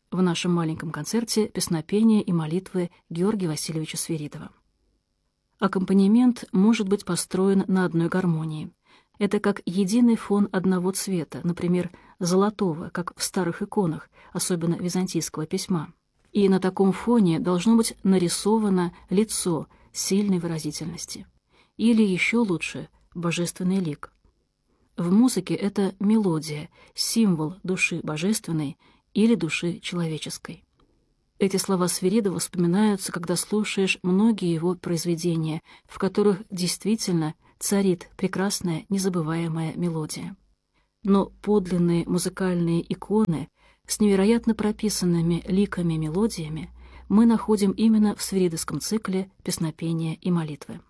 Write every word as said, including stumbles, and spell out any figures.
в нашем маленьком концерте «Песнопения и молитвы» Георгия Васильевича Свиридова. Аккомпанемент может быть построен на одной гармонии. Это как единый фон одного цвета, например, золотого, как в старых иконах, особенно византийского письма. И на таком фоне должно быть нарисовано лицо сильной выразительности. Или еще лучше – божественный лик. В музыке это мелодия, символ души божественной или души человеческой. Эти слова Свиридова вспоминаются, когда слушаешь многие его произведения, в которых действительно царит прекрасная, незабываемая мелодия. Но подлинные музыкальные иконы с невероятно прописанными ликами мелодиями мы находим именно в свиридовском цикле «Песнопения и молитвы».